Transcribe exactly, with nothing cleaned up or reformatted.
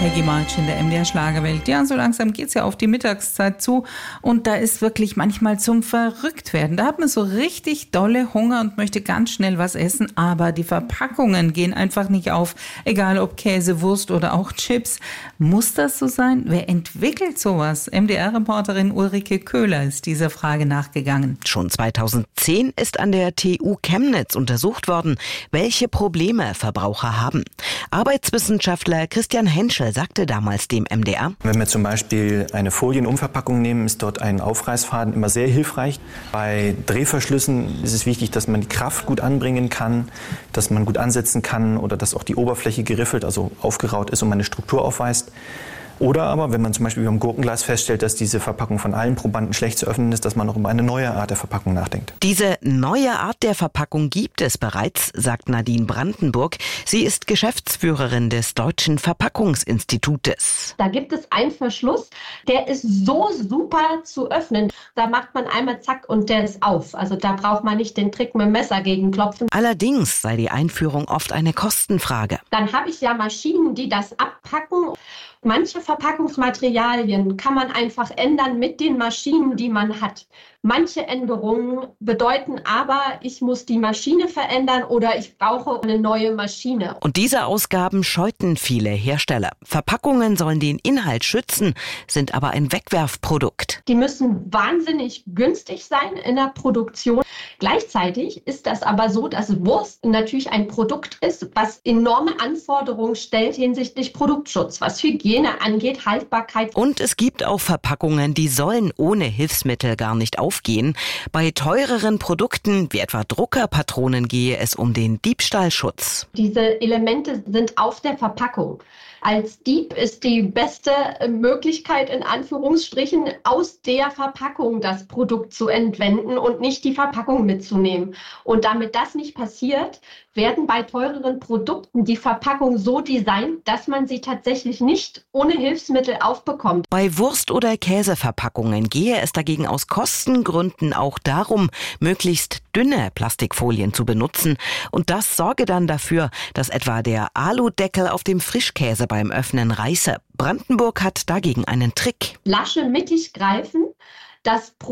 Peggy March in der M D R Schlagerwelt. Ja, so langsam geht's ja auf die Mittagszeit zu und da ist wirklich manchmal zum Verrücktwerden. Da hat man so richtig dolle Hunger und möchte ganz schnell was essen, aber die Verpackungen gehen einfach nicht auf. Egal ob Käse, Wurst oder auch Chips. Muss das so sein? Wer entwickelt sowas? M D R-Reporterin Ulrike Köhler ist dieser Frage nachgegangen. Schon zweitausendzehn ist an der T U Chemnitz untersucht worden, welche Probleme Verbraucher haben. Arbeitswissenschaftler Christian Henschel sagte damals dem M D R: Wenn wir zum Beispiel eine Folienumverpackung nehmen, ist dort ein Aufreißfaden immer sehr hilfreich. Bei Drehverschlüssen ist es wichtig, dass man die Kraft gut anbringen kann, dass man gut ansetzen kann oder dass auch die Oberfläche geriffelt, also aufgeraut ist und man eine Struktur aufweist. Oder aber, wenn man zum Beispiel beim Gurkenglas feststellt, dass diese Verpackung von allen Probanden schlecht zu öffnen ist, dass man noch über eine neue Art der Verpackung nachdenkt. Diese neue Art der Verpackung gibt es bereits, sagt Nadine Brandenburg. Sie ist Geschäftsführerin des Deutschen Verpackungsinstitutes. Da gibt es einen Verschluss, der ist so super zu öffnen. Da macht man einmal zack und der ist auf. Also da braucht man nicht den Trick mit dem Messer gegenklopfen. Allerdings sei die Einführung oft eine Kostenfrage. Dann habe ich ja Maschinen, die das abpacken. Manche Verpackungsmaterialien kann man einfach ändern mit den Maschinen, die man hat. Manche Änderungen bedeuten aber, ich muss die Maschine verändern oder ich brauche eine neue Maschine. Und diese Ausgaben scheuten viele Hersteller. Verpackungen sollen den Inhalt schützen, sind aber ein Wegwerfprodukt. Die müssen wahnsinnig günstig sein in der Produktion. Gleichzeitig ist das aber so, dass Wurst natürlich ein Produkt ist, was enorme Anforderungen stellt hinsichtlich Produktschutz, was Hygiene angeht, Haltbarkeit. Und es gibt auch Verpackungen, die sollen ohne Hilfsmittel gar nicht aufgehen. Bei teureren Produkten wie etwa Druckerpatronen gehe es um den Diebstahlschutz. Diese Elemente sind auf der Verpackung. Als Dieb ist die beste Möglichkeit, in Anführungsstrichen, aus der Verpackung das Produkt zu entwenden und nicht die Verpackung mitzunehmen. Und damit das nicht passiert, werden bei teureren Produkten die Verpackung so designt, dass man sie tatsächlich nicht ohne Hilfsmittel aufbekommt. Bei Wurst- oder Käseverpackungen gehe es dagegen aus Kostengründen auch darum, möglichst dünne Plastikfolien zu benutzen. Und das sorge dann dafür, dass etwa der Aludeckel auf dem Frischkäse beim Öffnen reiße. Brandenburg hat dagegen einen Trick. Lasche mittig greifen, das